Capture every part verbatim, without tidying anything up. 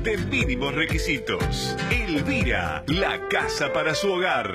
de mínimos requisitos. Elvira, la casa para su hogar.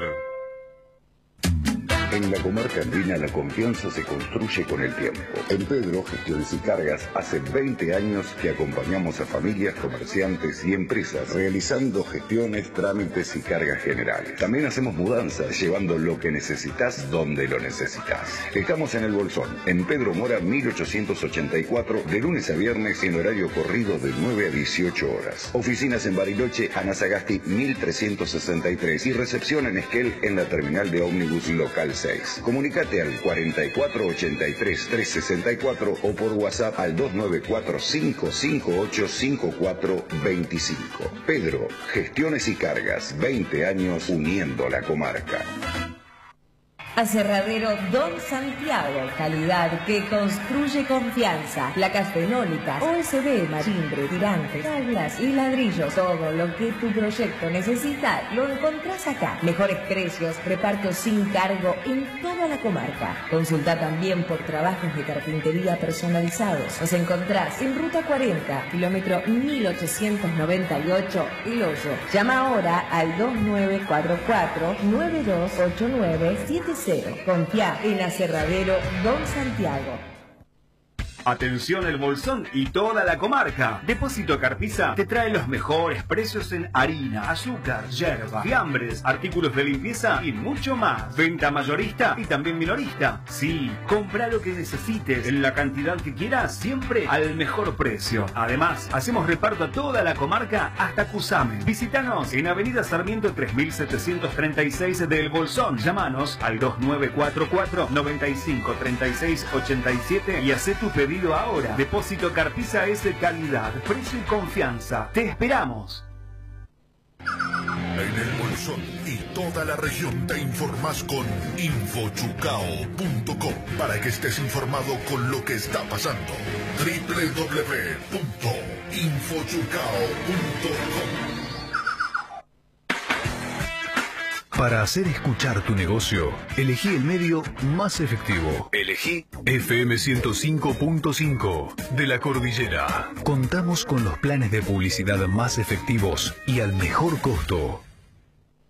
En la comarca andina la confianza se construye con el tiempo. En Pedro Gestiones y Cargas hace veinte años que acompañamos a familias, comerciantes y empresas realizando gestiones, trámites y cargas generales. También hacemos mudanzas, llevando lo que necesitas donde lo necesitas. Estamos en El Bolsón, en Pedro Mora mil ochocientos ochenta y cuatro, de lunes a viernes en horario corrido de nueve a dieciocho horas. Oficinas en Bariloche, Ana Sagasti mil trescientos sesenta y tres y recepción en Esquel en la terminal de ómnibus local seis. Comunicate al cuarenta y cuatro ochenta y tres trescientos sesenta y cuatro o por WhatsApp al dos nueve cuatro cinco cinco ocho cinco cuatro dos cinco. Pedro, Gestiones y Cargas, veinte años uniendo la comarca. Aserradero Don Santiago, calidad que construye confianza. Placas fenólicas, O S B, marimbre, tirantes, tablas y ladrillos. Todo lo que tu proyecto necesita lo encontrás acá. Mejores precios, reparto sin cargo en toda la comarca. Consulta también por trabajos de carpintería personalizados. Nos encontrás en Ruta cuarenta, kilómetro mil ochocientos noventa y ocho, El Hoyo. Llama ahora al dos nueve cuatro cuatro nueve dos ocho nueve siete cero. Confía en Aserradero Don Santiago. Atención El Bolsón y toda la comarca. Depósito Carpiza te trae los mejores precios en harina, azúcar, yerba, fiambres, artículos de limpieza y mucho más. Venta mayorista y también minorista. Sí, compra lo que necesites en la cantidad que quieras, siempre al mejor precio. Además, hacemos reparto a toda la comarca hasta Cusamen. Visítanos en Avenida Sarmiento tres mil setecientos treinta y seis de El Bolsón. Llámanos al dos nueve cuatro cuatro noventa y cinco treinta y seis ochenta y siete y hacé tu pedido ahora. Depósito Carpiza es de calidad, precio y confianza. ¡Te esperamos! En El Bolsón y toda la región te informás con infochucao punto com para que estés informado con lo que está pasando. doble u doble u doble u punto infochucao punto com. Para hacer escuchar tu negocio, elegí el medio más efectivo. Elegí F M ciento cinco punto cinco de la Cordillera. Contamos con los planes de publicidad más efectivos y al mejor costo.